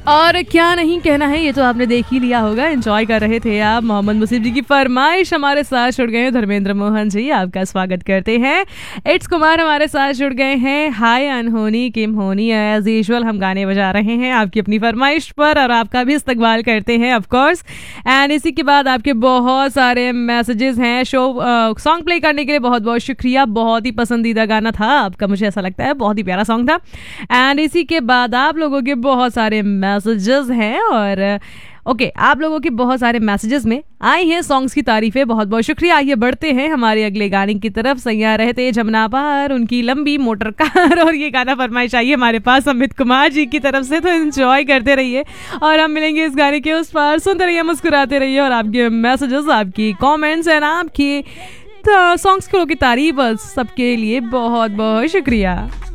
और क्या नहीं कहना है, ये तो आपने देख ही लिया होगा। एंजॉय कर रहे थे आप मोहम्मद मुसीब जी की फरमाइश। हमारे साथ जुड़ गए हैं धर्मेंद्र मोहन जी, आपका स्वागत करते हैं। इट्स कुमार हमारे साथ जुड़ गए हैं। हाय अनहोनी किम होनी, एज यूजुअल हम गाने बजा रहे हैं आपकी अपनी फरमाइश पर और आपका भी इस्तकबाल करते हैं ऑफ कोर्स। एंड इसी के बाद आपके बहुत सारे मैसेजेस हैं। शो सॉन्ग प्ले करने के लिए बहुत बहुत शुक्रिया। बहुत ही पसंदीदा गाना था आपका, मुझे ऐसा लगता है बहुत ही प्यारा सॉन्ग था। एंड इसी के बाद आप लोगों के बहुत सारे मैसेजेस हैं और ओके आप लोगों के बहुत सारे मैसेजेस में आई हैं सॉन्ग्स की तारीफें, बहुत बहुत शुक्रिया। आइए बढ़ते हैं हमारे अगले गाने की तरफ। सैया रहते जमुना पार उनकी लंबी मोटर कार, और ये गाना फरमाइश आई हमारे पास अमित कुमार जी की तरफ से। तो एंजॉय करते रहिए और हम मिलेंगे इस गाने के उस पार। सुनते रहिए, मुस्कुराते रहिए और आपके मैसेजेस, आपकी कॉमेंट्स एंड आपकी सॉन्ग्स की तारीफ सबके लिए बहुत बहुत शुक्रिया।